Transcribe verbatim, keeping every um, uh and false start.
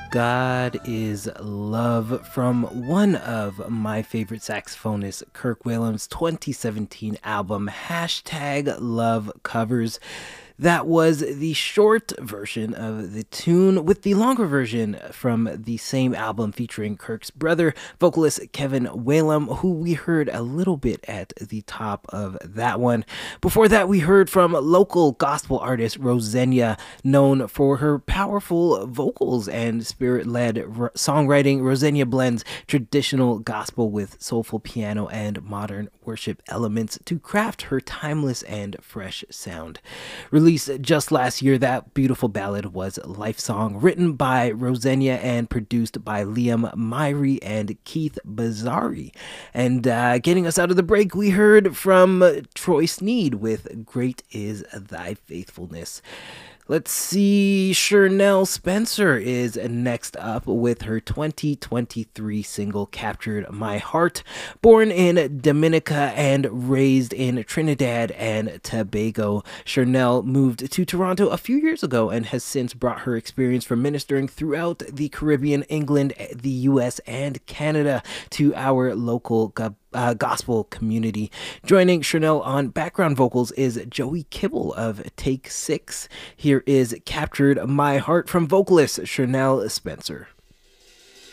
God is Love from one of my favorite saxophonists, Kirk Whalam's twenty seventeen album, Hashtag Love Covers. That was the short version of the tune, with the longer version from the same album featuring Kirk's brother, vocalist Kevin Whalum, who we heard a little bit at the top of that one. Before that, we heard from local gospel artist Rosenia, known for her powerful vocals and spirit-led r- songwriting. Rosenia blends traditional gospel with soulful piano and modern worship elements to craft her timeless and fresh sound. Released just last year, that beautiful ballad was Life Song, written by Rosenia and produced by Liam Myrie and Keith Bazzari. And uh, getting us out of the break, we heard from Troy Sneed with Great Is Thy Faithfulness. Let's see, Chernelle Spencer is next up with her twenty twenty-three single Captured My Heart. Born in Dominica and raised in Trinidad and Tobago, Chernelle moved to Toronto a few years ago and has since brought her experience from ministering throughout the Caribbean, England, the U S, and Canada to our local Uh, gospel community. Joining Chernelle on background vocals is Joey Kibble of Take Six. Here is Captured My Heart from vocalist Chernelle Spencer.